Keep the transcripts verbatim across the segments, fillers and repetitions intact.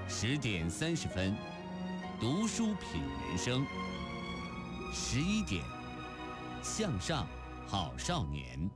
十点三十分，读书品人生。十一点，向上好少年。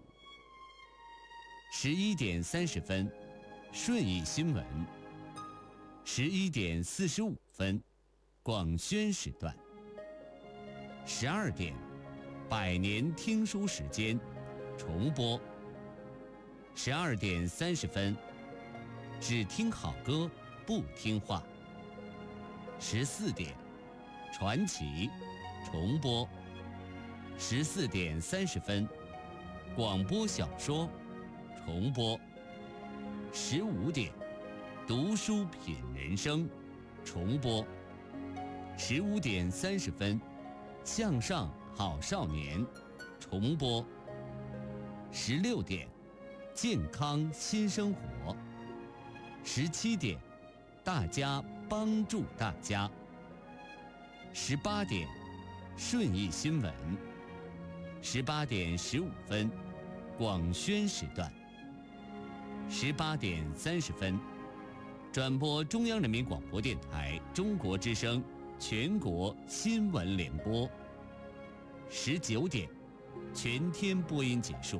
十一点三十分，顺义新闻。十一点四十五分，广宣时段。十二点，百年听书时间重播。十二点三十分，只听好歌不听话。十四点，传奇重播。十四点三十分，广播小说重播。十五点，读书品人生重播。十五点三十分，向上好少年重播。十六点，健康新生活。十七点，大家帮助大家。十八点，顺义新闻。十八点十五分，广宣时段。十八点三十分，转播中央人民广播电台中国之声全国新闻联播。十九点，全天播音结束。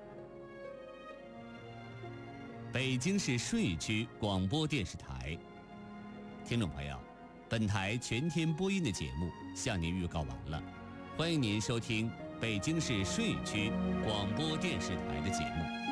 北京市顺义区广播电视台，听众朋友，本台全天播音的节目向您预告完了，欢迎您收听北京市顺义区广播电视台的节目。